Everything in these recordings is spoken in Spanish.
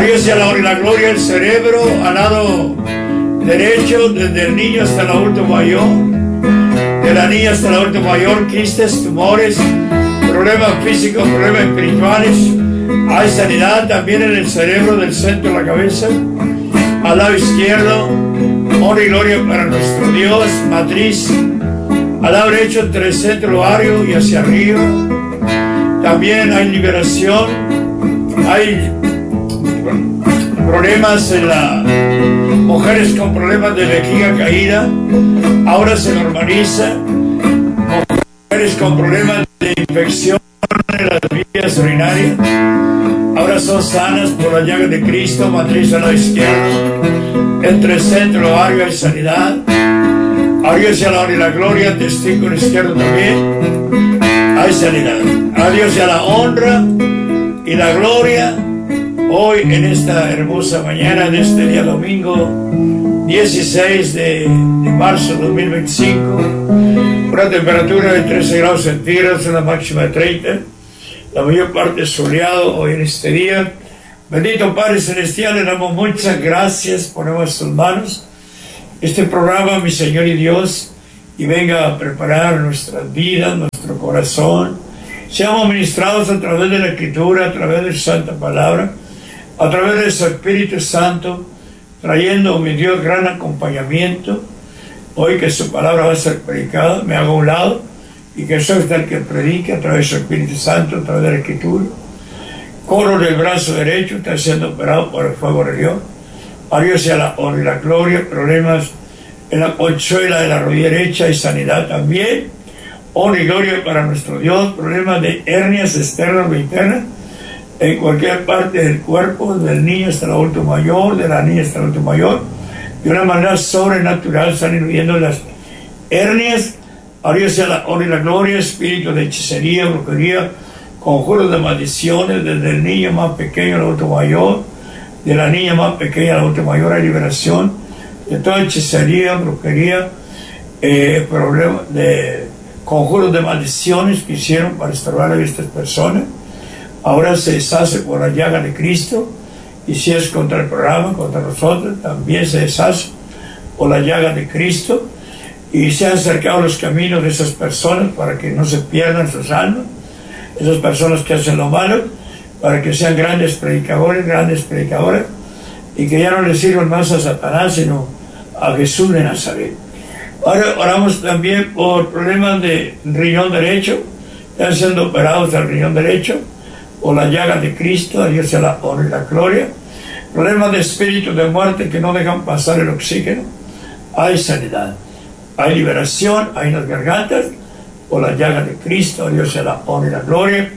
A Dios sea la honra y la gloria. El cerebro al lado derecho, desde el niño hasta el adulto mayor, de la niña hasta el adulto mayor, quistes, tumores, problemas físicos, problemas espirituales. Hay sanidad también en el cerebro del centro de la cabeza. Al lado izquierdo, honra y gloria para nuestro Dios, matriz. Al lado derecho, entre el centro ovario y hacia arriba. También hay liberación. Hay problemas en las mujeres con problemas de vejiga caída. Ahora se normaliza. Mujeres con problemas de infección en las vías urinarias. Ahora son sanas por la llaga de Cristo. Matriz al lado izquierdo. Entre el centro ovario hay sanidad. A Dios sea la honra y la gloria. Testículo izquierdo también hay sanidad. A Dios sea la honra y la gloria hoy en esta hermosa mañana de este día domingo 16 de marzo de 2025. Una temperatura de 13 grados centígrados, una máxima de 30. La mayor parte soleado hoy en este día. Bendito Padre Celestial, le damos muchas gracias, ponemos sus manos este programa, mi Señor y Dios, y venga a preparar nuestras vidas, nuestro corazón. Seamos ministrados a través de la Escritura, a través de su Santa Palabra, a través de su Espíritu Santo, trayendo, mi Dios, gran acompañamiento. Hoy que su palabra va a ser predicada, me hago a un lado, y que soy usted el que predique a través de su Espíritu Santo, a través de la Escritura. Coro del brazo derecho está siendo operado por el fuego de Dios. A Dios sea la honra y la gloria. Problemas en la conchuela de la rodilla derecha y sanidad también. Honra y gloria para nuestro Dios. Problemas de hernias externas o internas en cualquier parte del cuerpo, del niño hasta el adulto mayor, de la niña hasta el adulto mayor. De una manera sobrenatural están huyendo las hernias. A Dios sea la honra y la gloria. Espíritu de hechicería, brujería, conjuros de maldiciones, desde el niño más pequeño al adulto mayor, de la niña más pequeña al adulto mayor, hay liberación de toda hechicería, brujería, problemas de conjuros de maldiciones que hicieron para estorbar a estas personas. Ahora se deshace por la llaga de Cristo, y si es contra el programa, contra nosotros, también se deshace por la llaga de Cristo, y se han acercado los caminos de esas personas para que no se pierdan sus almas, esas personas que hacen lo malo, para que sean grandes predicadores, grandes predicadoras, y que ya no les sirvan más a Satanás, sino a Jesús de Nazaret. Ahora oramos también por problemas de riñón derecho, están siendo operados del riñón derecho, por la llaga de Cristo, a Dios sea la honra y la gloria. Problemas de espíritu de muerte que no dejan pasar el oxígeno, hay sanidad, hay liberación, hay en las gargantas, por la llaga de Cristo, a Dios sea la honra y la gloria.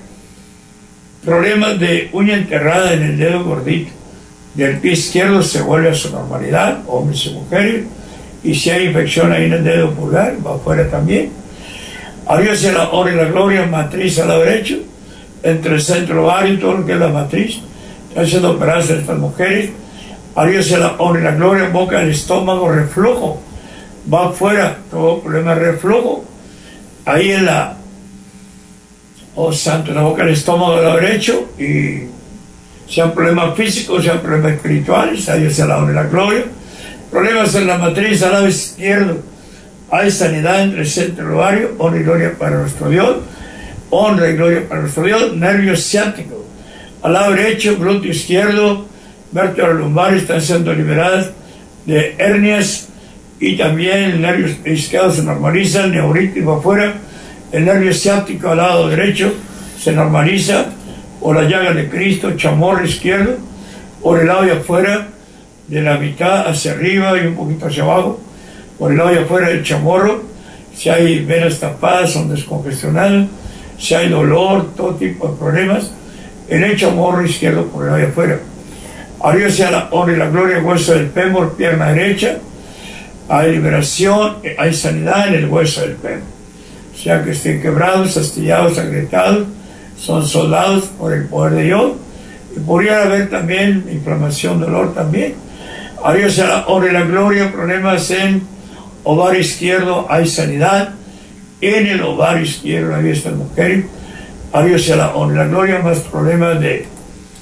Problemas de uña enterrada en el dedo gordito del pie izquierdo se vuelve a su normalidad, hombres y mujeres, y si hay infección ahí en el dedo pulgar, va afuera también. A Dios sea la honra y la gloria. Matriz al lado derecho, entre el centro ovario y todo lo que es la matriz, están siendo operadas estas mujeres. A Dios sea la honra y la gloria. Boca del estómago, reflujo, va afuera, todo problema de reflujo, ahí en la santo, en la boca del estómago del lado derecho, y sean problemas físicos, sean problemas espirituales, a Dios sea la honra y la gloria. Problemas en la matriz al lado izquierdo, hay sanidad entre el centro ovario, honra y gloria para nuestro Dios, honra y gloria para nuestro Dios. Nervio ciático al lado derecho, glúteo izquierdo, vértebras lumbares están siendo liberadas de hernias, y también el nervio izquierdo se normaliza, neuritis va afuera. El nervio ciático al lado derecho se normaliza por la llaga de Cristo. Chamorro izquierdo, por el lado de afuera, de la mitad hacia arriba y un poquito hacia abajo, por el lado de afuera del chamorro. Si hay venas tapadas, son descongestionadas. Si hay dolor, todo tipo de problemas, en el chamorro izquierdo por el lado de afuera. A Dios sea la honra y la gloria. Hueso del fémur, pierna derecha, hay liberación, hay sanidad en el hueso del fémur. Sea que estén quebrados, astillados, agrietados, son soldados por el poder de Dios, y podría haber también inflamación, dolor también. A Dios sea la honra y la gloria. Problemas en ovario izquierdo, hay sanidad en el ovario izquierdo, ahí están mujeres. A Dios sea la honra y la gloria. Más problemas de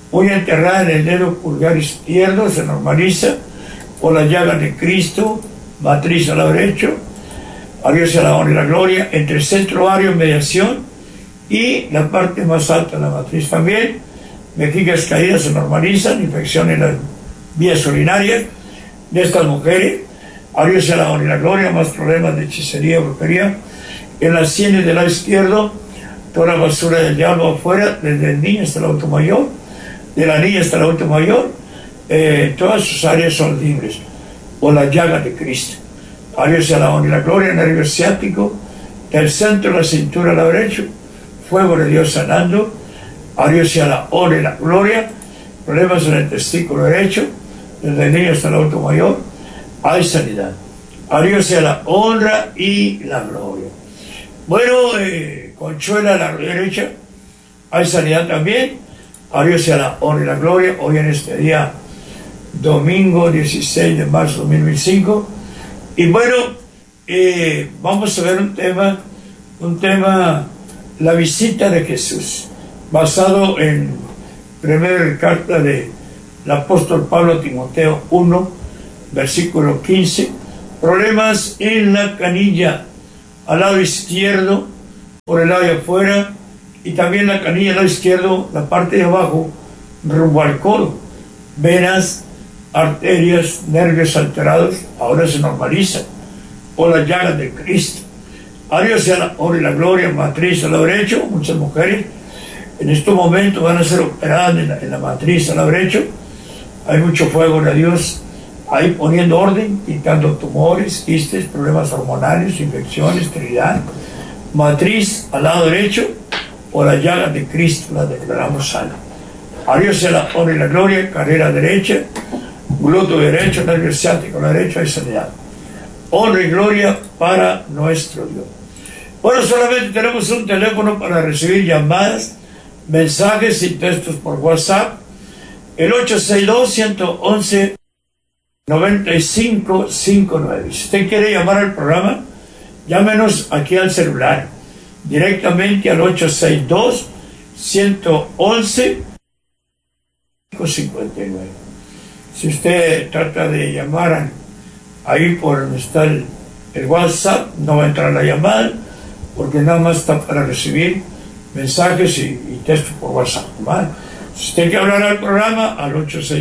Muy enterrada en el dedo pulgar izquierdo, se normaliza por la llaga de Cristo, matriz al lado derecho, a Dios sea la honra y la gloria, entre el centro ovario, mediación, y la parte más alta de la matriz también. Vejigas caídas se normalizan, infección en las vías urinarias de estas mujeres, a Dios sea la honra y la gloria, más problemas de hechicería, brujería, en las sienes del lado izquierdo, toda la basura del diablo afuera, desde el niño hasta el adulto mayor, de la niña hasta el adulto mayor, todas sus áreas son libres, por la llaga de Cristo. A Dios sea la honra y la gloria, nervio ciático, del centro de la cintura al lado derecho, fuego de Dios sanando. A Dios sea la honra y la gloria, problemas en el testículo derecho, desde el niño hasta el adulto mayor, hay sanidad. A Dios sea la honra y la gloria. Bueno, Conchuela, la derecha, hay sanidad también. A Dios sea la honra y la gloria. Hoy en este día, domingo 16 de marzo de 2025. Y bueno, vamos a ver un tema, la visita de Jesús, basado en primera carta del apóstol Pablo a Timoteo 1, versículo 15. Problemas en la canilla al lado izquierdo, por el lado de afuera, y también la canilla al lado izquierdo, la parte de abajo, rumbo al codo. Venas, arterias, nervios alterados, ahora se normalizan por las llagas de Cristo. A Dios sea la honra y la gloria, matriz al lado derecho. Muchas mujeres en estos momentos van a ser operadas en la matriz al lado derecho. Hay mucho fuego de Dios ahí poniendo orden, quitando tumores, quistes, problemas hormonales, infecciones, esterilidad. Matriz al lado derecho, por la llaga de Cristo la declaramos sana. A Dios sea la honra y la gloria, carrera derecha, glúteo derecho, nervio ciático a la derecha, hay sanidad. Honra y gloria para nuestro Dios. Bueno, solamente tenemos un teléfono para recibir llamadas, mensajes y textos por WhatsApp, el 862-111-9559. Si usted quiere llamar al programa, llámenos aquí al celular, directamente al 862-111-9559. Si usted trata de llamar ahí por donde está el WhatsApp, no va a entrar la llamada, porque nada más está para recibir mensajes y textos por WhatsApp, ¿vale? Si usted quiere hablar al programa, al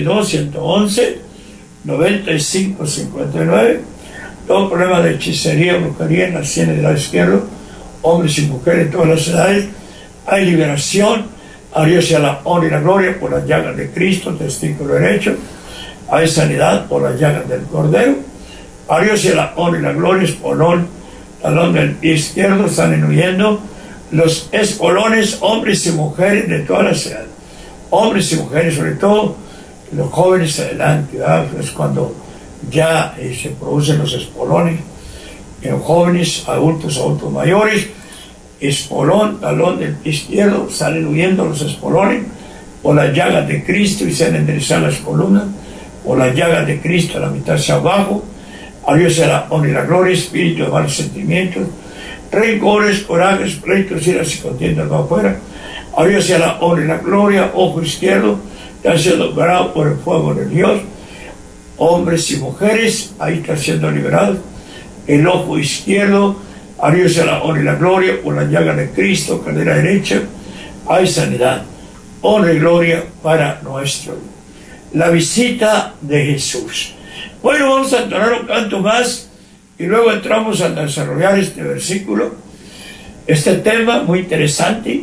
862-111-9559. Todo problema de hechicería, brujería en las sienes del lado izquierdo, hombres y mujeres de todas las edades, hay liberación. A Dios sea la honra y la gloria por las llagas de Cristo, testículo derecho, hay sanidad por las llagas del Cordero. A Dios sea la honra y la gloria, espolón, talón del pie izquierdo, están huyendo los espolones, hombres y mujeres de todas las edades, hombres y mujeres, sobre todo los jóvenes adelante, ¿verdad? Es cuando ya se producen los espolones en jóvenes, adultos mayores. Espolón, talón del pie izquierdo, salen huyendo los espolones por las llagas de Cristo y se han enderezado las columnas, por las llagas de Cristo a la mitad hacia abajo. A Dios sea la honra y la gloria, espíritu de malos sentimientos, rencores, corajes, pleitos, iras y contiendas va afuera. A Dios sea la honra y la gloria, ojo izquierdo, ya ha sido operado por el fuego de Dios. Hombres y mujeres, ahí está siendo liberados. El ojo izquierdo, a Dios sea la honra y la gloria, por la llaga de Cristo, cadera derecha, hay sanidad. Honra y gloria para nuestro Dios. La visita de Jesús. Bueno, vamos a entonar un canto más y luego entramos a desarrollar este versículo, este tema muy interesante.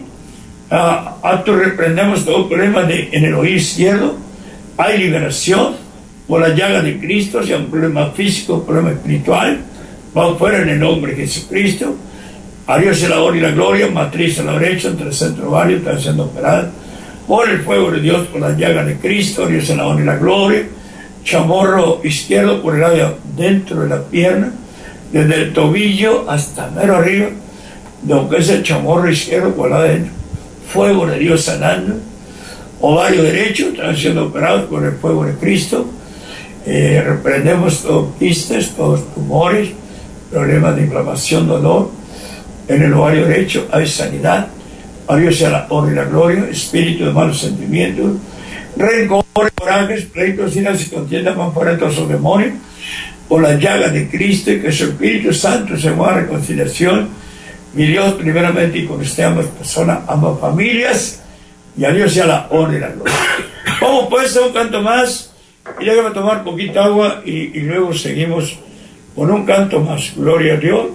Reprendemos todo problema en el oído izquierdo, hay liberación por la llaga de Cristo, sea un problema físico, un problema espiritual, va fuera en el nombre de Jesucristo. A Dios sea la honra y la gloria, matriz a la derecha, entre el centro ovario, está siendo operada por el fuego de Dios, por la llaga de Cristo. A Dios sea la honra y la gloria. Chamorro izquierdo por el lado dentro de la pierna, desde el tobillo hasta mero arriba, de lo que es el chamorro izquierdo por el lado adentro. Fuego de Dios sanando. Ovario derecho, están siendo operados por el fuego de Cristo. Reprendemos todos quistes, todos tumores, problemas de inflamación, dolor. En el ovario derecho hay sanidad. A Dios sea la honra y la gloria, espíritu de malos sentimientos, rencores, corajes, pleitos, iras y contiendas van fuera de todos esos demonios, por las llagas de Cristo, y que su Espíritu Santo se mueva a reconciliación. Mi Dios, primeramente, y con usted, ambas personas, ambas familias, y a Dios sea la honra y la gloria. Vamos pues a un canto más, y déjame tomar poquita agua, y luego seguimos con un canto más. Gloria a Dios.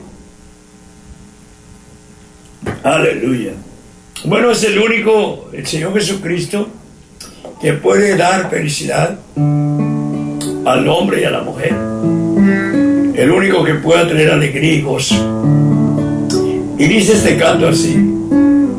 Aleluya. Bueno, es el único, el Señor Jesucristo, que puede dar felicidad al hombre y a la mujer. El único que pueda traer alegría y gozo. Y dice este canto así: